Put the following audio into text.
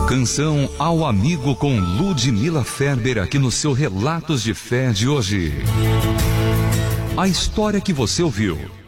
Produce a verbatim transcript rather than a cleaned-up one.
Canção ao Amigo com Ludmila Ferber aqui no seu Relatos de Fé de hoje. A história que você ouviu